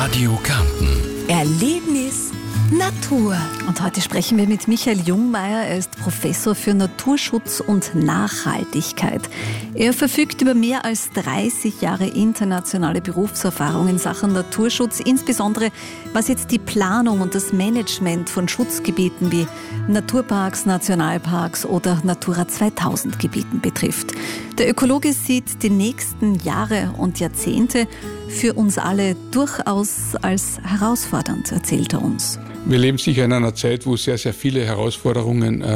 Radio Kärnten. Erlebnis Natur. Und heute sprechen wir mit Michael Jungmeier. Er ist Professor für Naturschutz und Nachhaltigkeit. Er verfügt über mehr als 30 Jahre internationale Berufserfahrung in Sachen Naturschutz, insbesondere was jetzt die Planung und das Management von Schutzgebieten wie Naturparks, Nationalparks oder Natura 2000 Gebieten betrifft. Der Ökologe sieht die nächsten Jahre und Jahrzehnte für uns alle durchaus als herausfordernd, erzählt er uns. Wir leben sicher in einer Zeit, wo sehr, sehr viele Herausforderungen